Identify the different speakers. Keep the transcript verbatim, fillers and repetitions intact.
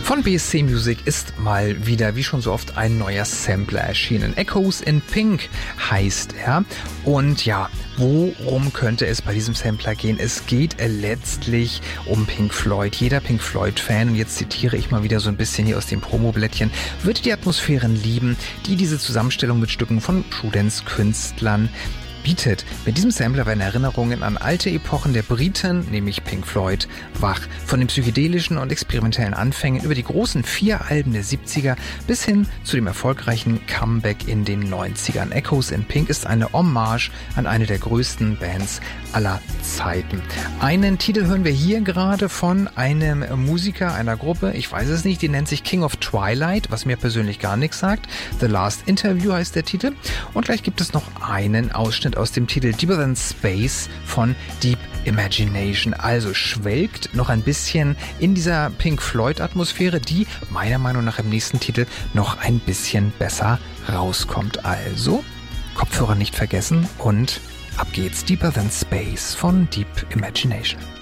Speaker 1: Von B S C Music ist mal wieder, wie schon so oft, ein neuer Sampler erschienen. Echoes in Pink heißt er. Und ja, worum könnte es bei diesem Sampler gehen? Es geht letztlich um Pink Floyd. Jeder Pink Floyd-Fan, und jetzt zitiere ich mal wieder so ein bisschen hier aus dem Promoblättchen, wird die Atmosphären lieben, die diese Zusammenstellung mit Stücken von Trudance-Künstlern bietet. Mit diesem Sampler werden Erinnerungen an alte Epochen der Briten, nämlich Pink Floyd, wach. Von den psychedelischen und experimentellen Anfängen über die großen vier Alben der siebziger bis hin zu dem erfolgreichen Comeback in den neunzigern. Echoes in Pink ist eine Hommage an eine der größten Bands aller Zeiten. Einen Titel hören wir hier gerade von einem Musiker einer Gruppe, ich weiß es nicht, die nennt sich King of Twilight, was mir persönlich gar nichts sagt. The Last Interview heißt der Titel. Und gleich gibt es noch einen Ausschnitt aus dem Titel Deeper Than Space von Deep Imagination. Also schwelgt noch ein bisschen in dieser Pink Floyd-Atmosphäre, die meiner Meinung nach im nächsten Titel noch ein bisschen besser rauskommt. Also Kopfhörer nicht vergessen und ab geht's. Deeper Than Space von Deep Imagination.